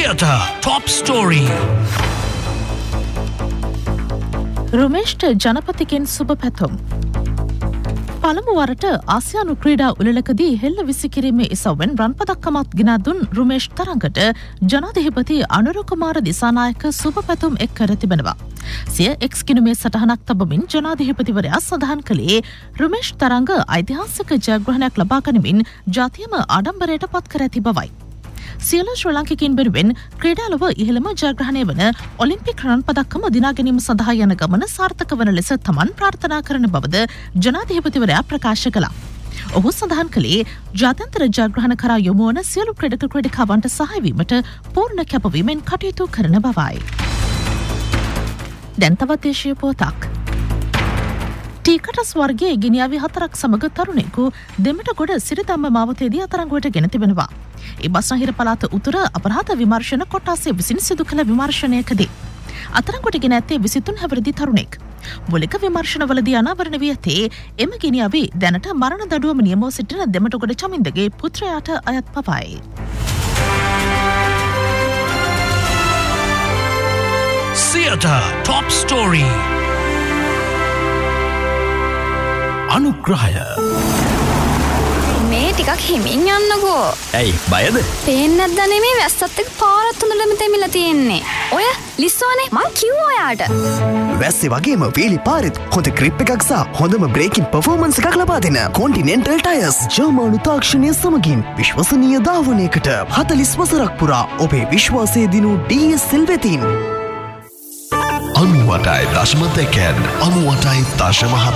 Theatre Top Story. රුමේෂ්ට ජනපතිගෙන් සුබ පැතුම්. පළමු වරට ආසියානු ක්‍රීඩා උළෙලකදී හෙල්ල විසිකිරීමේ ඉසව්වෙන් රන් පදක්කමත් ගෙනා දුන් රුමේෂ් තරඟට ජනාධිපති අනුර කුමාර දිසානායක සුබ පැතුම් එක් කර තිබෙනවා. සිය එක්ස් කිනුමේ සටහනක් තබමින් ජනාධිපතිවරයා සඳහන් කළේ රුමේෂ් තරඟ ඓතිහාසික ජයග්‍රහණයක් ලබා ගනිමින් ජාතියම ආඩම්බරයට පත් කර ඇති බවයි. සියලු ශ්‍රී ලාංකිකයින් වෙනුවෙන් ක්‍රීඩාලුව ඉහළම ජයග්‍රහණය වන ඔලිම්පික් රන් පදක්කම දිනා ගැනීම සඳහා යන ගමන සාර්ථක වන ලෙස තමන් ප්‍රාර්ථනා කරන බවද ජනාධිපතිවරයා ප්‍රකාශ කළා. ඔහු සඳහන් කළේ ජාත්‍යන්තර ජයග්‍රහණ කරා යොමු වන සියලු ක්‍රීඩකවන්ට සහාය වීමට පූර්ණ කැපවීමෙන් කටයුතු කරන බවයි. දැන් තවත් දේශීය පුවතක්. ටීකටස් වර්ගයේ ගිනියාවි 4ක් සමග තරුණෙකු දෙමටගොඩ සිරිදම්ම මාවතේදී අතරංගුවට ගෙන තිබෙනවා. ඒ බස්නාහිර පළාත උතුර අපරාධ විමර්ශන කොට්ටාසය විසින් සිදු කළ විමර්ශනයකදී අතරංගුවට ගෙන ඇත්තේ 23 හැවිරිදි තරුණෙක්. මූලික විමර්ශනවලදී අනාවරණ වී ඇත්තේ එම ගිනියාවි දැනට මරණ දඬුවම නියමව සිටින දෙමටගොඩ චමින්දගේ පුත්‍රයාට අයත් බවයි. Theatre Top Story. අනුග්‍රහය මේ ටිකක් හිමින් යන්නකෝ. ඇයි බයද? පේන්නේ නැද්ද නෙමේ වැස්සත් එක්ක පාරත් හොඳටම තෙමිලා තියෙන්නේ. ඔය ලිස්සෝනේ මං කිව්වා ඔයාට. වැස්සේ වගේම වීලි පාරෙත් හොඳ ග්‍රිප් එකක් සහ හොඳම බ්‍රේකින් පර්ෆෝමන්ස් එකක් ලබා දෙන කොන්ටිනෙන්ටල් ටයර්ස් ජර්මනු තාක්ෂණය සමගින් විශ්වසනීය ධාවනයකට 40 වසරක් පුරා ඔබේ විශ්වාසය දිනු DSL වෙතින් 98.2 98.7